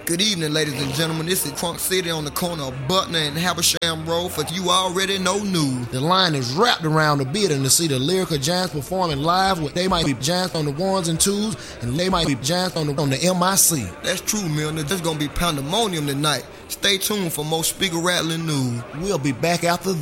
Good evening, ladies and gentlemen. This is Crunk City on the corner of Butner and Habersham Road for You Already Know News. The line is wrapped around the building to see the Lyrical Giants performing live. They might be Giants on the ones and twos, and they might be Giants on the MIC. That's true, Milner. There's going to be pandemonium tonight. Stay tuned for more speaker rattling news. We'll be back after